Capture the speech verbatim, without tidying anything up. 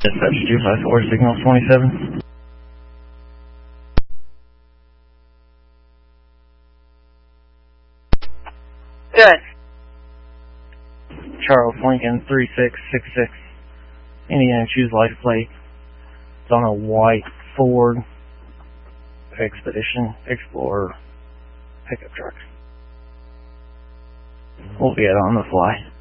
Dispatch two five four, signal twenty-seven. Good. Charles Lincoln three six six six. Indiana choose life plate. It's on a white Ford Expedition Explorer pickup truck. We'll get on the fly.